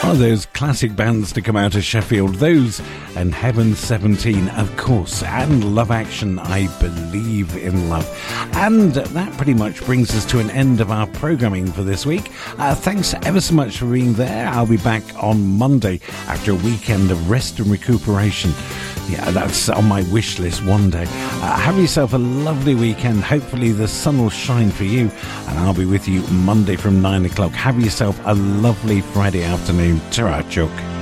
Oh, those classic bands to come out of Sheffield. Those and Heaven 17, of course, and Love Action, I Believe in Love. And that pretty much brings us to an end of our programming for this week. Thanks ever so much for being there. I'll be back on Monday after a weekend of rest and recuperation. Yeah, that's on my wish list one day. Have yourself a lovely weekend. Hopefully the sun will shine for you, and I'll be with you Monday from 9 o'clock. Have yourself a lovely Friday afternoon. Ta-ra, Chuck.